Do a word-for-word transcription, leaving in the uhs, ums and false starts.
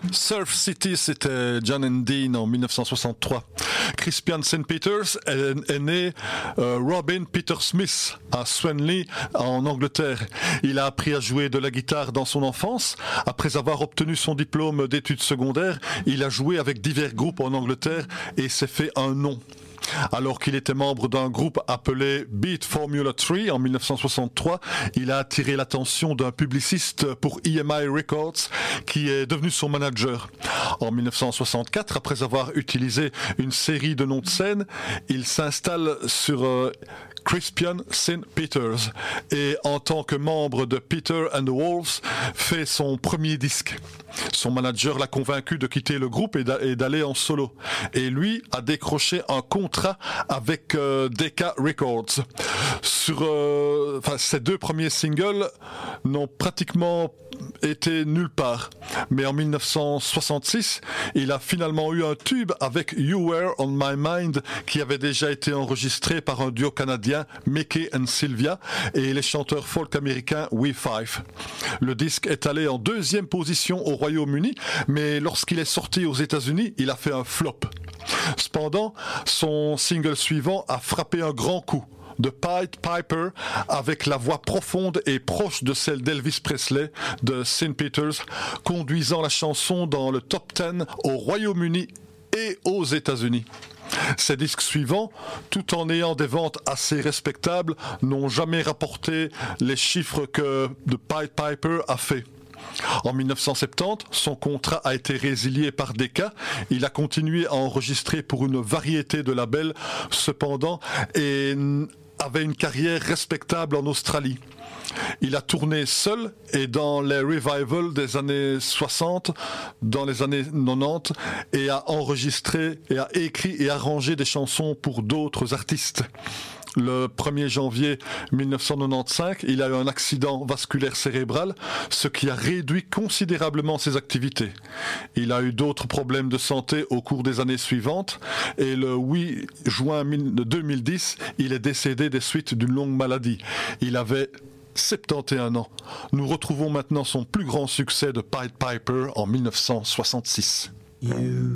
Surf City, c'était John and Dean en dix-neuf cent soixante-trois. Crispian Saint Peters est, est né euh, Robin Peter Smith à Swanley en Angleterre. Il a appris à jouer de la guitare dans son enfance. Après avoir obtenu son diplôme d'études secondaires, il a joué avec divers groupes en Angleterre et s'est fait un nom. Alors qu'il était membre d'un groupe appelé Beat Formula trois en dix-neuf cent soixante-trois, il a attiré l'attention d'un publiciste pour E M I Records qui est devenu son manager. En dix-neuf cent soixante-quatre, après avoir utilisé une série de noms de scène, il s'installe sur euh, Crispian Saint Peters et en tant que membre de Peter and the Wolves fait son premier disque. Son manager l'a convaincu de quitter le groupe et d'aller en solo. Et lui a décroché un contrat avec euh, Decca Records. Sur, euh, enfin, ses deux premiers singles n'ont pratiquement été nulle part. Mais en dix-neuf cent soixante-six, il a finalement eu un tube avec You Were On My Mind qui avait déjà été enregistré par un duo canadien, Mickey and Sylvia, et les chanteurs folk américains We Five. Le disque est allé en deuxième position au Royaume-Uni, mais lorsqu'il est sorti aux États-Unis, il a fait un flop. Cependant, son single suivant a frappé un grand coup. De Pied Piper, avec la voix profonde et proche de celle d'Elvis Presley de Saint Peters, conduisant la chanson dans le top dix au Royaume-Uni et aux États-Unis. Ces disques suivants, tout en ayant des ventes assez respectables, n'ont jamais rapporté les chiffres que The Pied Piper a fait. En dix-neuf cent soixante-dix, son contrat a été résilié par Decca. Il a continué à enregistrer pour une variété de labels, cependant, et avait une carrière respectable en Australie. Il a tourné seul et dans les revivals des années soixante, dans les années quatre-vingt-dix, et a enregistré et a écrit et arrangé des chansons pour d'autres artistes. Le premier janvier dix-neuf cent quatre-vingt-quinze, il a eu un accident vasculaire cérébral, ce qui a réduit considérablement ses activités. Il a eu d'autres problèmes de santé au cours des années suivantes et le huit juin deux mille dix, il est décédé des suites d'une longue maladie. Il avait soixante et un ans. Nous retrouvons maintenant son plus grand succès de Pied Piper en dix-neuf cent soixante-six. You